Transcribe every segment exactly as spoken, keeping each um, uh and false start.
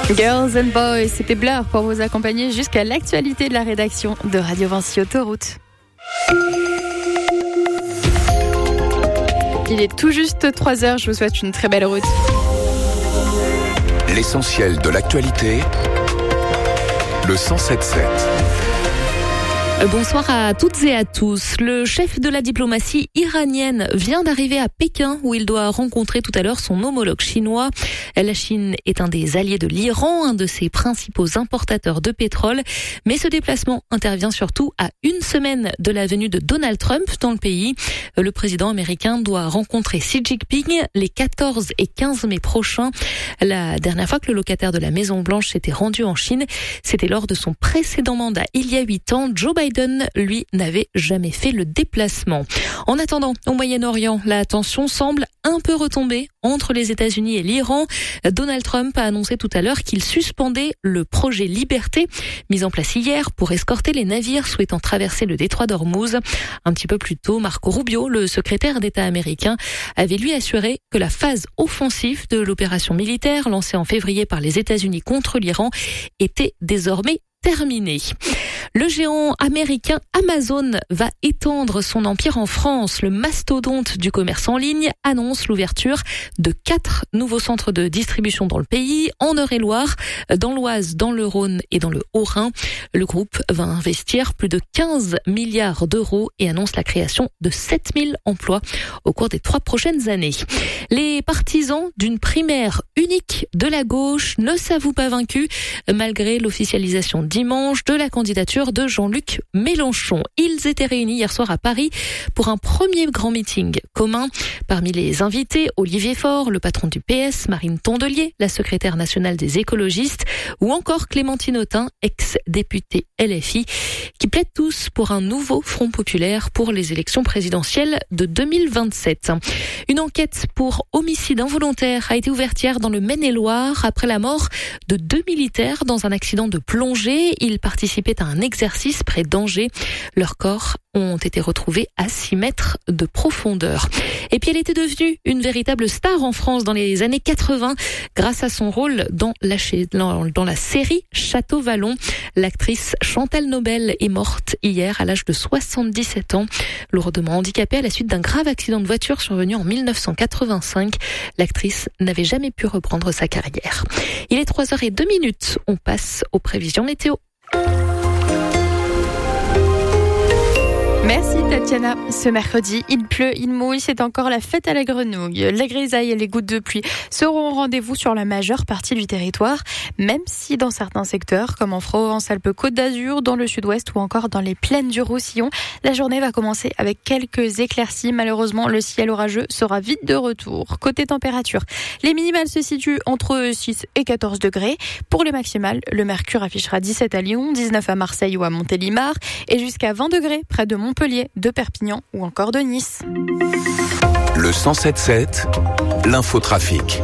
Girls and Boys, c'était Blur pour vous accompagner jusqu'à l'actualité de la rédaction de Radio Vinci Autoroute. Il est tout juste trois heures, je vous souhaite une très belle route. L'essentiel de l'actualité, le cent sept sept. Bonsoir à toutes et à tous. Le chef de la diplomatie iranienne vient d'arriver à Pékin où il doit rencontrer tout à l'heure son homologue chinois. La Chine est un des alliés de l'Iran, un de ses principaux importateurs de pétrole. Mais ce déplacement intervient surtout à une semaine de la venue de Donald Trump dans le pays. Le président américain doit rencontrer Xi Jinping les quatorze et quinze mai prochains. La dernière fois que le locataire de la Maison-Blanche s'était rendu en Chine, c'était lors de son précédent mandat il y a huit ans. Joe Biden Biden, lui, n'avait jamais fait le déplacement. En attendant, au Moyen-Orient, la tension semble un peu retomber entre les États-Unis et l'Iran. Donald Trump a annoncé tout à l'heure qu'il suspendait le projet Liberté, mis en place hier pour escorter les navires souhaitant traverser le détroit d'Ormuz. Un petit peu plus tôt, Marco Rubio, le secrétaire d'État américain, avait lui assuré que la phase offensive de l'opération militaire lancée en février par les États-Unis contre l'Iran était désormais terminé. Le géant américain Amazon va étendre son empire en France. Le mastodonte du commerce en ligne annonce l'ouverture de quatre nouveaux centres de distribution dans le pays, en Eure-et-Loire, dans l'Oise, dans le Rhône et dans le Haut-Rhin. Le groupe va investir plus de quinze milliards d'euros et annonce la création de sept mille emplois au cours des trois prochaines années. Les partisans d'une primaire unique de la gauche ne s'avouent pas vaincus malgré l'officialisation dimanche de la candidature de Jean-Luc Mélenchon. Ils étaient réunis hier soir à Paris pour un premier grand meeting commun. Parmi les invités, Olivier Faure, le patron du P S, Marine Tondelier, la secrétaire nationale des écologistes, ou encore Clémentine Autain, ex-députée L F I, qui plaident tous pour un nouveau front populaire pour les élections présidentielles de deux mille vingt-sept. Une enquête pour homicide involontaire a été ouverte hier dans le Maine-et-Loire après la mort de deux militaires dans un accident de plongée. Ils participaient à un exercice près d'Angers. Leurs corps ont été retrouvés à six mètres de profondeur. Et puis elle était devenue une véritable star en France dans les années quatre-vingts grâce à son rôle dans la, dans la série Château Vallon. L'actrice Chantal Nobel est morte hier à l'âge de soixante-dix-sept ans, lourdement handicapée à la suite d'un grave accident de voiture survenu en mille neuf cent quatre-vingt-cinq. L'actrice n'avait jamais pu reprendre sa carrière. Il est trois heures zéro deux minutes. On passe aux prévisions météo. Merci Tatiana. Ce mercredi, il pleut, il mouille, c'est encore la fête à la grenouille. La grisaille et les gouttes de pluie seront au rendez-vous sur la majeure partie du territoire, même si dans certains secteurs, comme en Provence-Alpes-Côte d'Azur, dans le sud-ouest ou encore dans les plaines du Roussillon, la journée va commencer avec quelques éclaircies. Malheureusement, le ciel orageux sera vite de retour. Côté température, les minimales se situent entre six et quatorze degrés. Pour les maximales, le mercure affichera dix-sept à Lyon, dix-neuf à Marseille ou à Montélimar et jusqu'à vingt degrés près de Montpellier. Montpellier, de Perpignan ou encore de Nice. Le cent sept sept, l'infotrafic.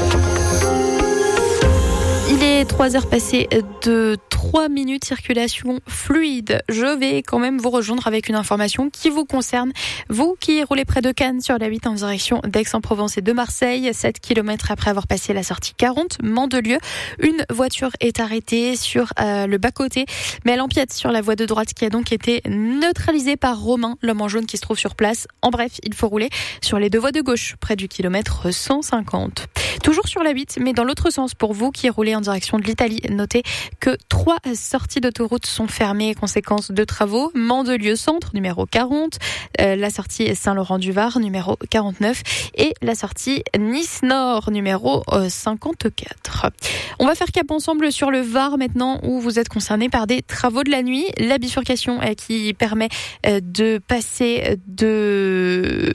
Il est trois heures passées de trois minutes, circulation fluide. Je vais quand même vous rejoindre avec une information qui vous concerne. Vous qui roulez près de Cannes sur la huit en direction d'Aix-en-Provence et de Marseille, sept kilomètres après avoir passé la sortie quarante, Mandelieu, une voiture est arrêtée sur euh, le bas-côté, mais elle empiète sur la voie de droite qui a donc été neutralisée par Romain, l'homme en jaune qui se trouve sur place. En bref, il faut rouler sur les deux voies de gauche, près du kilomètre cent cinquante. Toujours sur la huit, mais dans l'autre sens pour vous qui roulez en direction de l'Italie. Notez que trois sorties d'autoroute sont fermées, conséquence de travaux. Mandelieu Centre, numéro quarante, euh, la sortie Saint-Laurent-du-Var, numéro quarante-neuf, et la sortie Nice-Nord, numéro euh, cinquante-quatre. On va faire cap ensemble sur le Var maintenant, où vous êtes concernés par des travaux de la nuit. La bifurcation euh, qui permet euh, de passer de